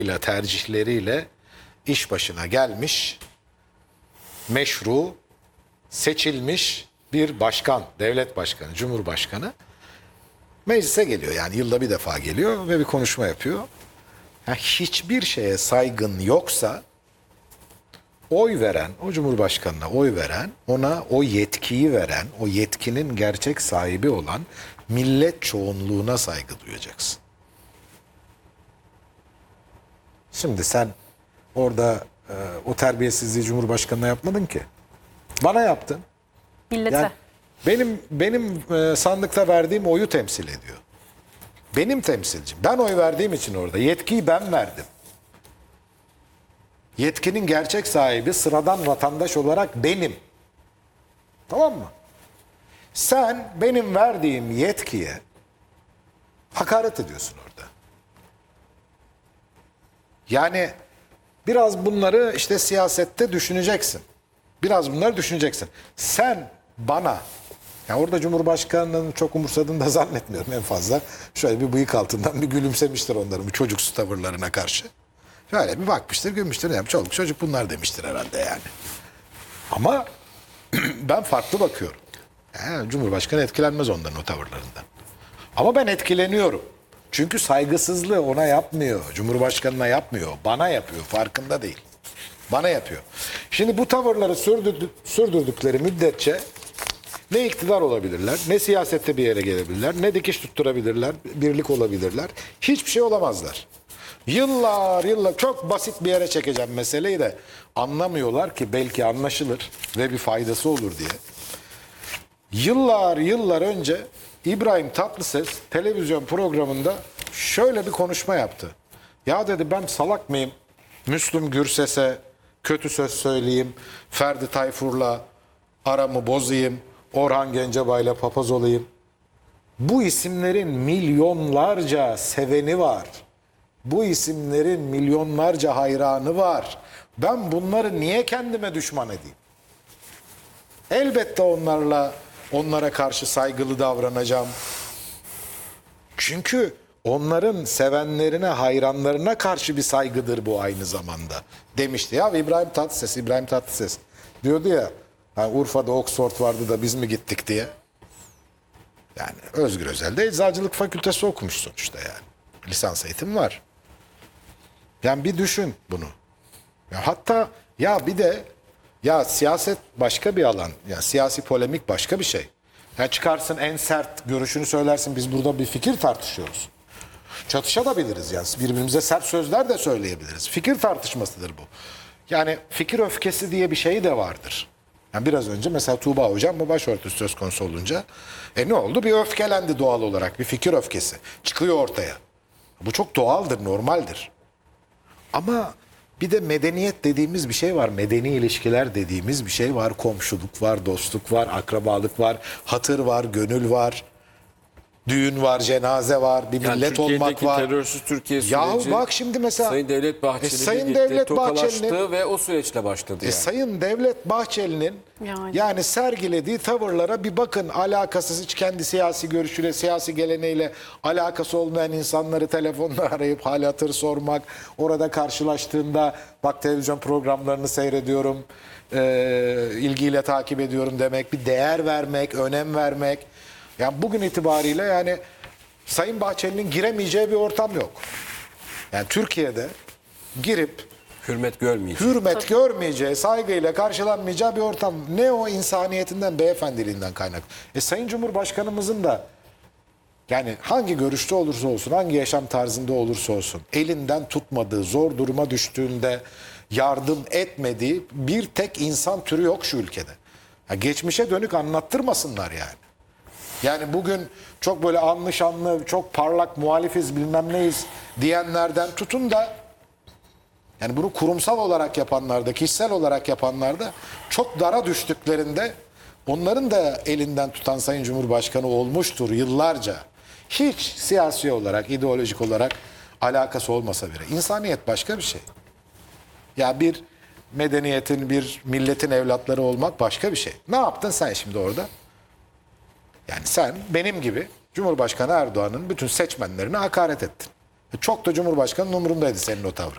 ile tercihleriyle iş başına gelmiş, meşru, seçilmiş bir başkan, devlet başkanı, cumhurbaşkanı meclise geliyor. Yani yılda bir defa geliyor ve bir konuşma yapıyor. Yani hiçbir şeye saygın yoksa oy veren, o cumhurbaşkanına oy veren, ona o yetkiyi veren, o yetkinin gerçek sahibi olan millet çoğunluğuna saygı duyacaksın. Şimdi sen orada o terbiyesizliği Cumhurbaşkanı'na yapmadın ki. Bana yaptın. Millete. Yani benim sandıkta verdiğim oyu temsil ediyor. Benim temsilcim. Ben oy verdiğim için orada. Yetkiyi ben verdim. Yetkinin gerçek sahibi sıradan vatandaş olarak benim. Tamam mı? Sen benim verdiğim yetkiye hakaret ediyorsun orada. Yani biraz bunları işte siyasette düşüneceksin. Biraz bunları düşüneceksin. Sen bana, yani orada Cumhurbaşkanı'nın çok umursadığını da zannetmiyorum en fazla. Şöyle bir bıyık altından bir gülümsemiştir onların bu çocuksu tavırlarına karşı. Şöyle bir bakmıştır, gülmüştür. Yani çoluk çocuk bunlar demiştir herhalde yani. Ama ben farklı bakıyorum. Yani Cumhurbaşkanı etkilenmez onların o tavırlarından. Ama ben etkileniyorum. Çünkü saygısızlığı ona yapmıyor. Cumhurbaşkanına yapmıyor. Bana yapıyor. Farkında değil. Bana yapıyor. Şimdi bu tavırları sürdürdükleri müddetçe ne iktidar olabilirler, ne siyasette bir yere gelebilirler, ne dikiş tutturabilirler, birlik olabilirler. Hiçbir şey olamazlar. Yıllar çok basit bir yere çekeceğim meseleyi de anlamıyorlar ki belki anlaşılır ve bir faydası olur diye. Yıllar önce İbrahim Tatlıses televizyon programında şöyle bir konuşma yaptı. Ya dedi, ben salak mıyım? Müslüm Gürses'e kötü söz söyleyeyim, Ferdi Tayfur'la aramı bozayım, Orhan Gencebay'la papaz olayım. Bu isimlerin milyonlarca seveni var. Bu isimlerin milyonlarca hayranı var. Ben bunları niye kendime düşman edeyim? Elbette onlara karşı saygılı davranacağım. Çünkü onların sevenlerine, hayranlarına karşı bir saygıdır bu aynı zamanda demişti. Ya İbrahim Tatlıses diyordu ya, yani Urfa'da Oxford vardı da biz mi gittik diye. Yani Özgür Özel de Eczacılık Fakültesi okumuş sonuçta yani. Lisans eğitimi var. Yani bir düşün bunu. Ya hatta ya bir de ya siyaset başka bir alan. Ya siyasi polemik başka bir şey. Ya çıkarsın en sert görüşünü söylersin, biz burada bir fikir tartışıyoruz. Çatışabiliriz yani. Birbirimize sert sözler de söyleyebiliriz. Fikir tartışmasıdır bu. Yani fikir öfkesi diye bir şey de vardır. Yani biraz önce mesela Tuğba Hocam bu başörtüsü söz konusu olunca ne oldu? Bir öfkelendi doğal olarak. Bir fikir öfkesi çıkıyor ortaya. Bu çok doğaldır, normaldir. Ama bir de medeniyet dediğimiz bir şey var. Medeni ilişkiler dediğimiz bir şey var. Komşuluk var, dostluk var, akrabalık var, hatır var, gönül var. Düğün var, cenaze var, bir millet olmak var. Terörsüz Türkiye süreci. Yahu bak şimdi mesela Sayın Devlet Bahçeli Sayın birlikte Devlet tokalaştı Bahçeli'nin ve o süreçle başladı yani. Sayın Devlet Bahçeli'nin yani sergilediği tavırlara bir bakın. Alakasız, hiç kendi siyasi görüşüyle, siyasi geleneğiyle alakası olmayan insanları telefonla arayıp hal hatır sormak. Orada karşılaştığında bak televizyon programlarını seyrediyorum, ilgiyle takip ediyorum demek, bir değer vermek, önem vermek. Yani bugün itibariyle yani Sayın Bahçeli'nin giremeyeceği bir ortam yok. Yani Türkiye'de girip hürmet görmeyeceği, saygıyla karşılanmayacağı bir ortam. Ne o insaniyetinden, beyefendiliğinden kaynaklı. Sayın Cumhurbaşkanımızın da yani hangi görüşte olursa olsun, hangi yaşam tarzında olursa olsun elinden tutmadığı, zor duruma düştüğünde yardım etmediği bir tek insan türü yok şu ülkede. Ya geçmişe dönük anlattırmasınlar yani. Yani bugün çok böyle anlı şanlı, çok parlak muhalifiz bilmem neyiz diyenlerden tutun da yani bunu kurumsal olarak yapanlarda, kişisel olarak yapanlarda çok dara düştüklerinde onların da elinden tutan Sayın Cumhurbaşkanı olmuştur yıllarca. Hiç siyasi olarak, ideolojik olarak alakası olmasa bile. İnsaniyet başka bir şey. Ya bir medeniyetin, bir milletin evlatları olmak başka bir şey. Ne yaptın sen şimdi orada? Yani sen benim gibi Cumhurbaşkanı Erdoğan'ın bütün seçmenlerine hakaret ettin. Çok da Cumhurbaşkanı'nın umurundaydı senin o tavrın.